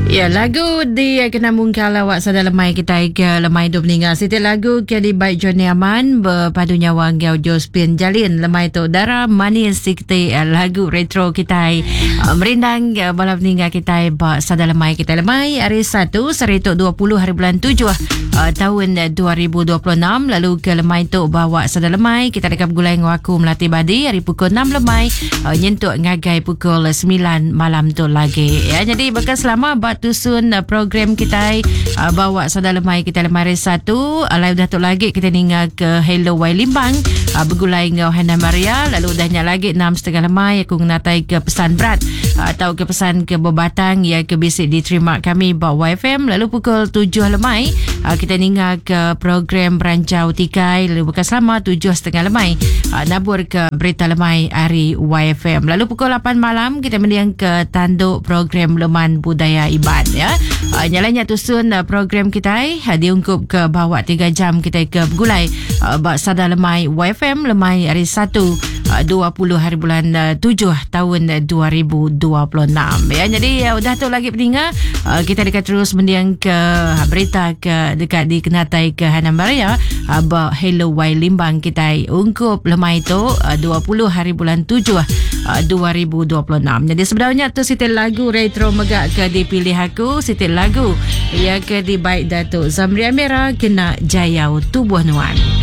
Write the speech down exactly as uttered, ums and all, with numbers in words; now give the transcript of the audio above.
Ya, lagu di kena mungkal awak sada lemai kita ke lemai do meninggal. Siti lagu ke di baik Johnny Aman berpadu nyawa ngau Jospin Jalin lemai tu darah manis sikti lagu retro kita uh, merindang uh, malam meninggal kita ba sada lemai kita lemai hari satu serituk dua puluh hari bulan tujuh uh, tahun dua ribu dua puluh enam. Lalu ke lemai tu bawa sada lemai kita dekat gulai ngaku melatih badi hari pukul enam lemai uh, nyentuk ngagai pukul sembilan malam tu lagi ya. Jadi bekas selama bat tusun uh, program kita uh, bawa sada lemai kita lemari satu uh, live datuk lagi kita ningal ke Hello Wai Limbang uh, bergulai ngau Hana Maria. Lalu udahnya lagi enam setengah lemai aku ngatai ke pesan berat uh, atau ke pesan ke Bebatang ya ke bisik diterima kami bawa F M. Lalu pukul tujuh lemai uh, kita ningal ke program Berancau Tikai. Lalu bekas selama tujuh setengah lemai uh, nabur ke berita lemai hari Y F M. Lalu pukul lapan malam kita mendiang ke tanduk program Leman Budaya Iban ya. Uh, nyalanya tusun uh, program kita uh, diungkup ke bawah tiga jam kita ke bergulai uh, bak sada lemai Y F M lemai hari satu uh, dua puluh hari bulan uh, tujuh tahun uh, dua ribu dua puluh enam ya. Jadi uh, udah tu lagi pendengar uh, kita dekat terus mendiang ke uh, berita ke dekat di Kenatai ke Hana Maria uh, bak Hello Wai Limbang kita ungkup lemai tu uh, dua puluh hari bulan tujuh uh, dua ribu dua puluh enam. Jadi sebenarnya tu sitil lagu retro megak ke dipilih aku sitil lagu ya ke di baik Datuk Zamri Amira kena Jayau Tubuh Nuan.